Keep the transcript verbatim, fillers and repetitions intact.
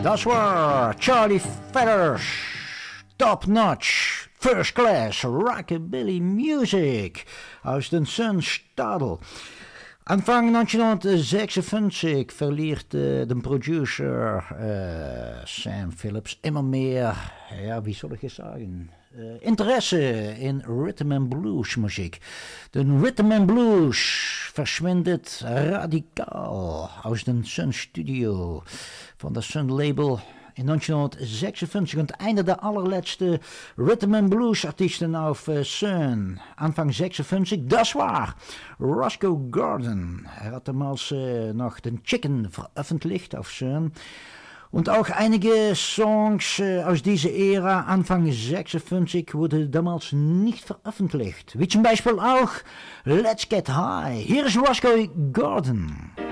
Das war Charlie Feathers, Top Notch, First Class, Rockabilly Music aus den Sunstadel. Anfang negenhonderdzesenfünfzig verliert uh, de producer uh, Sam Phillips immer meer, ja, wie soll ich es sagen, uh, Interesse in Rhythm and Blues muziek. De Rhythm and Blues verschwindet radicaal aus den Sun Studio van de Sun Label. In negenhonderdzesenfünfzig aan het einde de allerlaatste Rhythm and Blues artiesten auf uh, Sun. Anfang zesenfünfzig, das war Roscoe Gordon. Er hat damals uh, noch den Chicken veröffentlicht auf Sun. Und auch einige Songs äh, aus dieser Ära, Anfang zesenfünfzig, wurden damals nicht veröffentlicht. Wie zum Beispiel auch Let's Get High. Hier ist Roscoe Gordon.